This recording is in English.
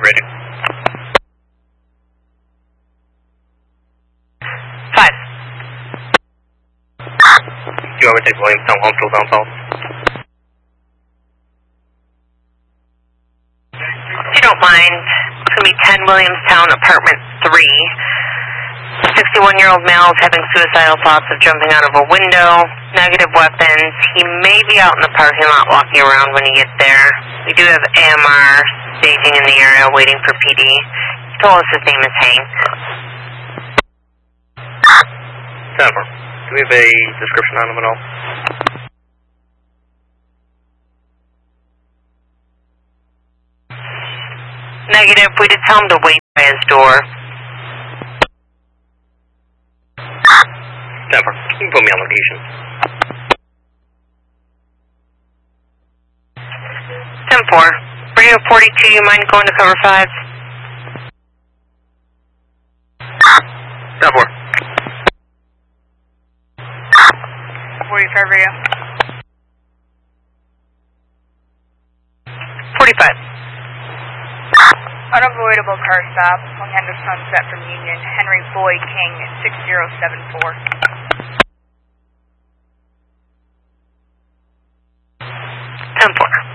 ready. 5. Do you want me to take Williamstown home field down south? If you don't mind, it's going to be 10 Williamstown, apartment 3. 61-year-old male is having suicidal thoughts of jumping out of a window. Negative weapons. He may be out in the parking lot walking around when you get there. We do have AMR staging in the area waiting for PD. He told us his name is Hank. Denver. Do we have a description on him at all? Negative. We did tell him to wait by his door. Denver, can you put me on location? 10-4. Radio 42, you mind going to cover 5? 10-4. 45 radio. 45. Unavoidable car stop, Long Sunset from Union, Henry Boyd King, 6074. 10-4.